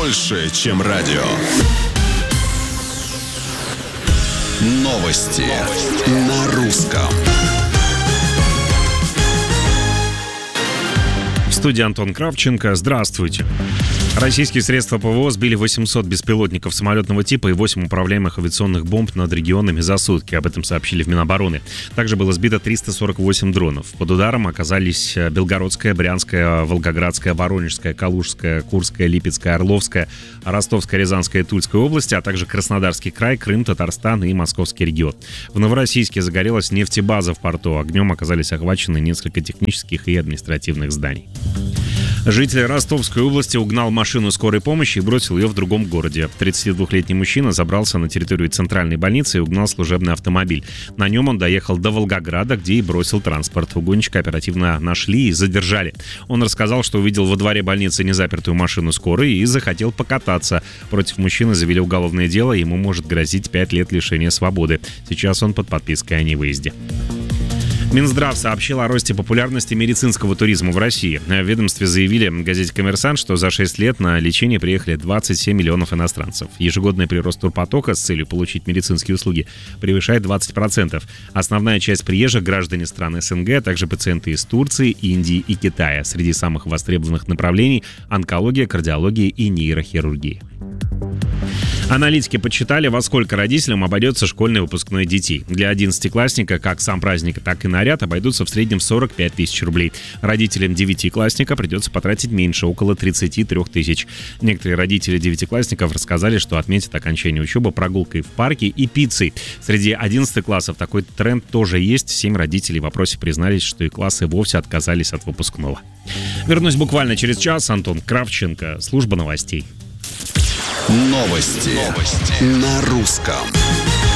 больше, чем радио. Новости на русском. В студии Антон Кравченко. Здравствуйте. Российские средства ПВО сбили 800 беспилотников самолетного типа и 8 управляемых авиационных бомб над регионами за сутки. Об этом сообщили в Минобороны. Также было сбито 348 дронов. Под ударом оказались Белгородская, Брянская, Волгоградская, Воронежская, Калужская, Курская, Липецкая, Орловская, Ростовская, Рязанская и Тульская области, а также Краснодарский край, Крым, Татарстан и Московский регион. В Новороссийске загорелась нефтебаза в порту. Огнем оказались охвачены несколько технических и административных зданий. Житель Ростовской области угнал машину скорой помощи и бросил ее в другом городе. 32-летний мужчина забрался на территорию центральной больницы и угнал служебный автомобиль. На нем он доехал до Волгограда, где и бросил транспорт. Угонщика оперативно нашли и задержали. Он рассказал, что увидел во дворе больницы незапертую машину скорой и захотел покататься. Против мужчины завели уголовное дело, ему может грозить 5 лет лишения свободы. Сейчас он под подпиской о невыезде. Минздрав сообщил о росте популярности медицинского туризма в России. В ведомстве заявили в газете «Коммерсант», что за 6 лет на лечение приехали 27 миллионов иностранцев. Ежегодный прирост турпотока с целью получить медицинские услуги превышает 20%. Основная часть приезжих — граждане стран СНГ, а также пациенты из Турции, Индии и Китая. Среди самых востребованных направлений — онкология, кардиология и нейрохирургия. Аналитики подсчитали, во сколько родителям обойдется школьный выпускной детей. Для 11-классника как сам праздник, так и наряд обойдутся в среднем 45 тысяч рублей. Родителям 9-классника придется потратить меньше, около 33 тысяч. Некоторые родители 9-классников рассказали, что отметят окончание учебы прогулкой в парке и пиццей. Среди 11 классов такой тренд тоже есть. 7 родителей в опросе признались, что и классы вовсе отказались от выпускного. Вернусь буквально через час. Антон Кравченко, служба новостей. Новости на русском.